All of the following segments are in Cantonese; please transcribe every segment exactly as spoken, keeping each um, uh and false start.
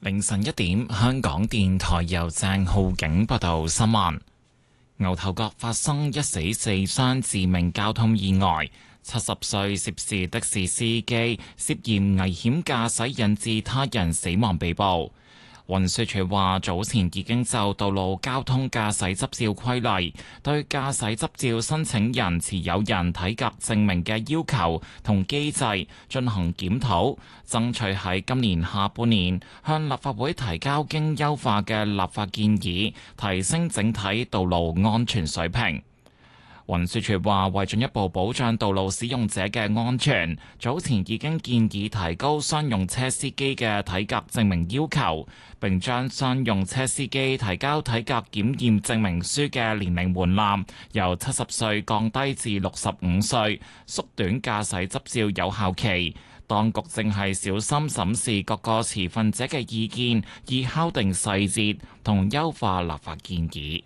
凌晨一點，香港電台由鄭浩景報道新聞。牛頭角發生一死四傷致命交通意外，七十歲涉事的士司機涉嫌危險駕駛引致他人死亡被捕。運輸署話，早前已經就道路交通駕駛執照規例對駕駛執照申請人持有人體格證明嘅要求同機制進行檢討，爭取喺今年下半年向立法會提交經優化嘅立法建議，提升整體道路安全水平。運輸署話，為進一步保障道路使用者嘅安全，早前已經建議提高商用車司機嘅體格證明要求，並將商用車司機提交體格檢驗證明書嘅年齡門檻由七十歲降低至六十五歲，縮短駕駛執照有效期。當局正係小心審視各個持份者嘅意見，以敲定細節同優化立法建議。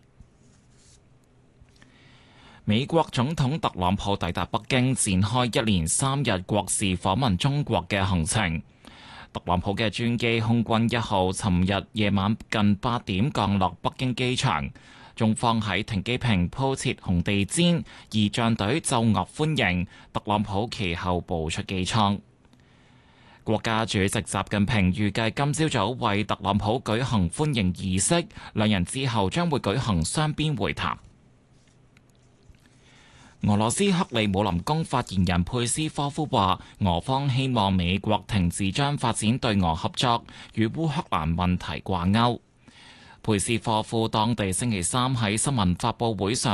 美國總統特朗普抵達北京，展開一連三日國事訪問中國嘅行程。特朗普嘅專機空軍一號尋日夜晚近八點降落北京機場，中方喺停機坪鋪設紅地毯，儀仗隊奏樂歡迎。特朗普其後步出機艙。國家主席習近平預計今朝早為特朗普舉行歡迎儀式，兩人之後將會舉行雙邊會談。俄羅斯克里姆林宮發言人佩斯科夫話，俄方希望美國停止將發展對俄合作與烏克蘭問題掛鈎。佩斯科夫當地星期三喺新聞發佈會上